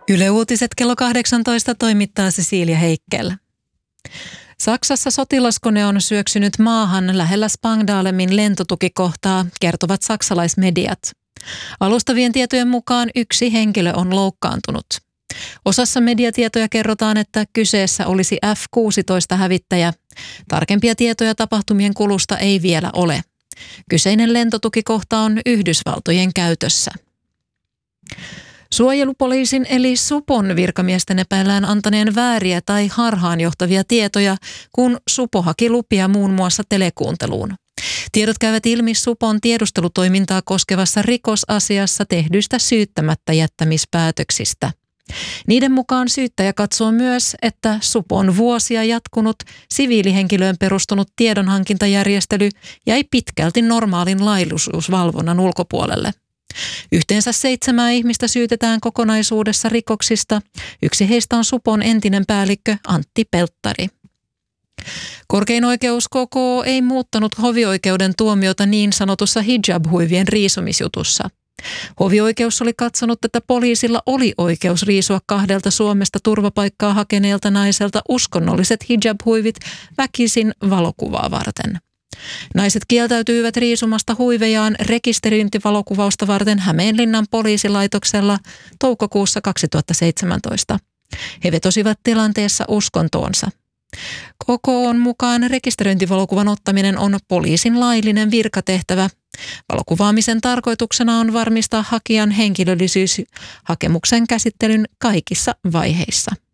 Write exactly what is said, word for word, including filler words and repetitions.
Yle Uutiset kello kahdeksantoista toimittaa Cecilia Heikkel. Saksassa sotilaskone on syöksynyt maahan lähellä Spangdalemin lentotukikohtaa, kertovat saksalaismediat. Alustavien tietojen mukaan yksi henkilö on loukkaantunut. Osassa mediatietoja kerrotaan, että kyseessä olisi F kuusitoista-hävittäjä. Tarkempia tietoja tapahtumien kulusta ei vielä ole. Kyseinen lentotukikohta on Yhdysvaltojen käytössä. Suojelupoliisin eli supon virkamiesten epäillään antaneen vääriä tai harhaanjohtavia tietoja, kun supo haki lupia muun muassa telekuunteluun. Tiedot käyvät ilmi supon tiedustelutoimintaa koskevassa rikosasiassa tehdyistä syyttämättä jättämispäätöksistä. Niiden mukaan syyttäjä katsoo myös, että supon vuosia jatkunut siviilihenkilöön perustunut tiedonhankintajärjestely jäi pitkälti normaalin laillisuusvalvonnan ulkopuolelle. Yhteensä seitsemää ihmistä syytetään kokonaisuudessa rikoksista. Yksi heistä on supon entinen päällikkö Antti Pelttari. Korkein oikeus K K ei muuttanut hovioikeuden tuomiota niin sanotussa hijab-huivien riisumisjutussa. Hovioikeus oli katsonut, että poliisilla oli oikeus riisua kahdelta Suomesta turvapaikkaa hakeneelta naiselta uskonnolliset hijab-huivit väkisin valokuvaa varten. Naiset kieltäytyivät riisumasta huivejaan rekisteröintivalokuvausta varten Hämeenlinnan poliisilaitoksella toukokuussa kaksituhattaseitsemäntoista. He vetosivat tilanteessa uskontoonsa. K K:n mukaan rekisteröintivalokuvan ottaminen on poliisin laillinen virkatehtävä. Valokuvaamisen tarkoituksena on varmistaa hakijan henkilöllisyys hakemuksen käsittelyn kaikissa vaiheissa.